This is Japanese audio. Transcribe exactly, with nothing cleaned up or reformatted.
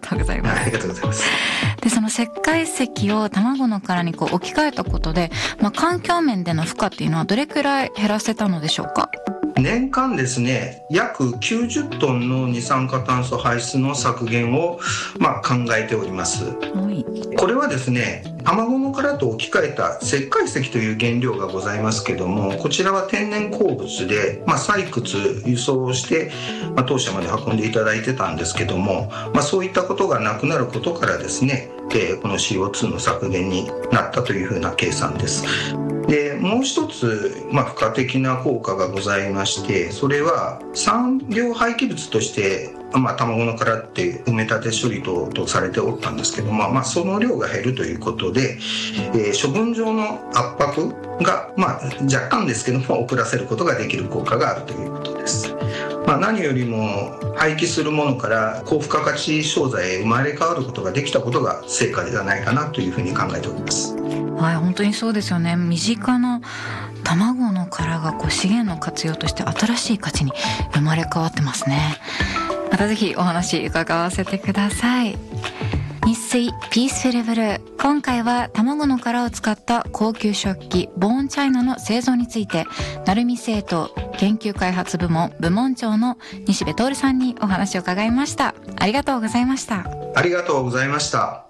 とうございます。 ありがとうございます。 で、その石灰石を卵の殻にこう置き換えたことで、まあ、環境面での負荷っていうのはどれくらい減らせたのでしょうか？ 年間ですね、約きゅうじゅっトンの二酸化炭素排出の削減を、まあ、考えております。 はい、 これはですね、卵の殻と置き換えた石灰石という原料がございますけども、こちらは天然鉱物で、まあ、採掘輸送して、まあ、当社まで運んでいただいてたんですけども、まあ、そういったことがなくなることからですね、えー、この シーオーツー の削減になったというふうな計算です。で、もう一つ、まあ、付加的な効果がございまして、それは産業廃棄物として、まあ、卵の殻って埋め立て処理等とされておったんですけども、まあ、その量が減るということで、えー、処分場の圧迫が、まあ、若干ですけども遅らせることができる効果があるということです。まあ、何よりも廃棄するものから高付加価値商材へ生まれ変わることができたことが成果ではないかなというふうに考えております。 はい、本当にそうですよね。身近な卵の殻がこう資源の活用として新しい価値に生まれ変わってますね。またぜひお話伺わせてください。日水ピースフルブルー、今回は卵の殻を使った高級食器ボーンチャイナの製造について、鳴海製陶研究開発部門部門長の西部徹さんにお話を伺いました。ありがとうございました。 ありがとうございました。